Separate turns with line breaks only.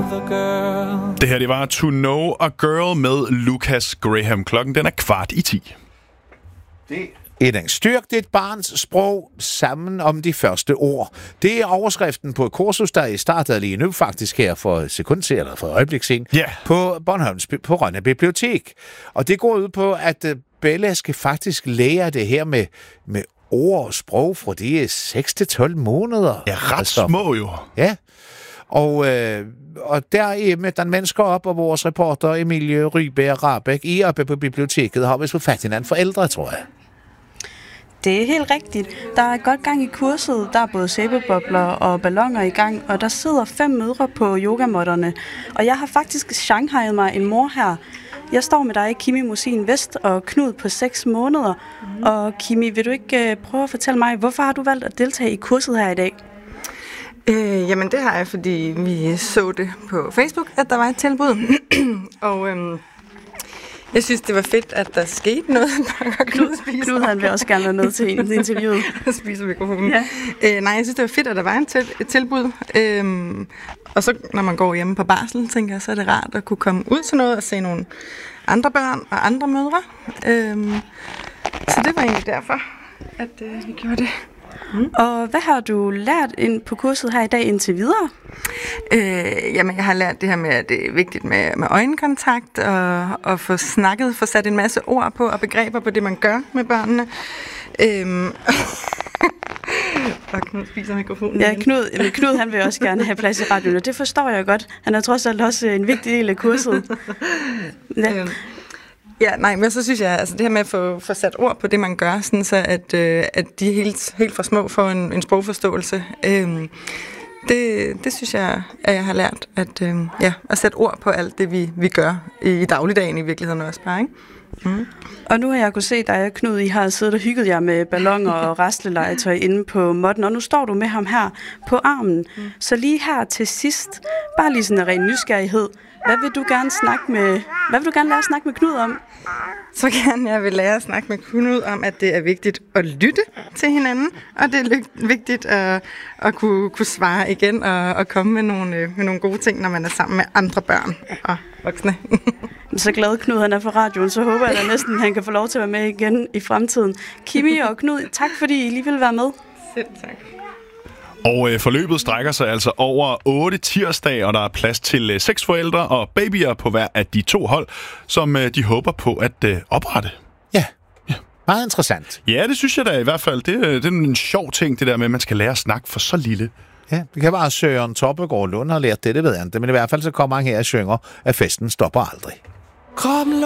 a girl.
Det her, det var To Know a Girl med Lucas Graham. Klokken, den er 9:15.
Styrk dit barns sprog sammen om de første ord. Det er overskriften på et kursus, der er startet lige nu, faktisk her for sekund eller for øjeblik siden, på Bornholms på Rønne Bibliotek. Og det går ud på, at Bella skal faktisk lære det her med ord og sprog fra de er 6 til 12 måneder.
Ja, ret små jo.
Ja. Og der er med den mennesker op, og vores reporter Emilie Ryberg-Rabeck i oppe på biblioteket har vi så fat i en forældre, tror jeg.
Det er helt rigtigt. Der er godt gang i kurset. Der er både sæbebobler og balloner i gang, og der sidder 5 mødre på yogamotterne. Og jeg har faktisk shanghaiet mig en mor her. Jeg står med dig, Kimi Mosin Vest, og Knud på 6 måneder. Og Kimi, vil du ikke prøve at fortælle mig, hvorfor har du valgt at deltage i kurset her i dag?
Jamen det har jeg, fordi vi så det på Facebook, at der var et tilbud. Og jeg synes, det var fedt, at der skete noget.
Knud han vil også gerne være med til interviewet.
Spiser mikrofonen. Ja. Nej, jeg synes, det var fedt, at der var et tilbud. Og så, når man går hjemme på barsel, tænker jeg, så er det rart at kunne komme ud til noget og se nogle andre børn og andre mødre. Så det var egentlig derfor, at vi gjorde det.
Og hvad har du lært ind på kurset her i dag indtil videre?
Jamen, jeg har lært det her med, at det er vigtigt med øjenkontakt og få sat en masse ord på og begreber på det, man gør med børnene. Og Knud spiser mikrofonen.
Ja, Knud han vil også gerne have plads i radioen, og det forstår jeg godt. Han er trods alt også en vigtig del af kurset. Ja.
Ja, nej, men så synes jeg, altså det her med at få sat ord på det, man gør, sådan så at de helt fra små får en sprogforståelse, det synes jeg, at jeg har lært, at sætte ord på alt det, vi gør i dagligdagen i virkeligheden også bare, ikke? Mm.
Og nu har jeg kunnet se dig og Knud, I har siddet og hygget jer med balloner og rastlelegetøj inde på måtten, og nu står du med ham her på armen. Så lige her til sidst, bare lige sådan en ren nysgerrighed, hvad vil du gerne lære at snakke med Knud om?
Så gerne jeg vil lære at snakke med Knud om, at det er vigtigt at lytte til hinanden, og det er vigtigt at kunne svare igen og komme med nogle gode ting, når man er sammen med andre børn og voksne.
Så glad Knud han er for radioen, så håber jeg da næsten, han kan få lov til at være med igen i fremtiden. Kimi og Knud, tak fordi I lige vil være med.
Selv tak.
Og forløbet strækker sig altså over 8 tirsdage, og der er plads til 6 forældre og babyer på hver af de 2 hold, som de håber på at oprette.
Ja, meget interessant.
Ja, det synes jeg da i hvert fald. Det er en sjov ting, det der med, at man skal lære at snakke for så lille.
Ja, det kan bare Søren Toppegård Lund har lært det ved jeg ikke. Men i hvert fald så kommer han her og synger, at festen stopper aldrig.